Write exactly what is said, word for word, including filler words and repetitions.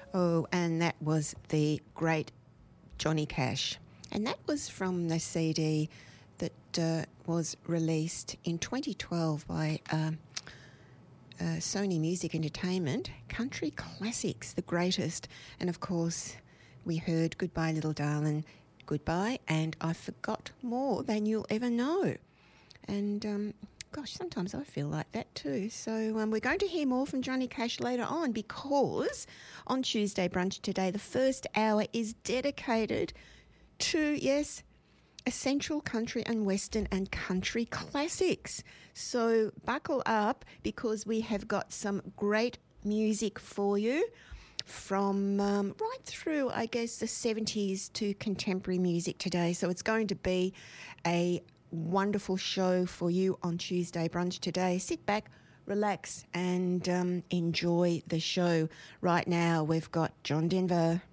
Oh, and that was the great Johnny Cash. And that was from the C D that uh, was released in twenty twelve by uh, uh, Sony Music Entertainment, Country Classics, the greatest. And, of course, we heard Goodbye Little Darling, Goodbye, and I Forgot More Than You'll Ever Know. And... Um, Gosh, sometimes I feel like that too. So um, we're going to hear more from Johnny Cash later on, because on Tuesday Brunch today, the first hour is dedicated to, yes, essential country and western and country classics. So buckle up, because we have got some great music for you from um, right through, I guess, the seventies to contemporary music today. So it's going to be a wonderful show for you on Tuesday Brunch today. Sit back, relax, and um, enjoy the show. Right now, we've got John Denver.